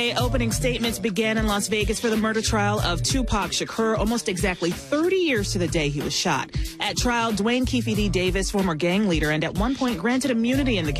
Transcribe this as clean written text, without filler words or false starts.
Opening statements began in Las Vegas for the murder trial of Tupac Shakur, almost exactly 30 years to the day he was shot. At trial, Dwayne Keefe D. Davis, former gang leader and at one point granted immunity in the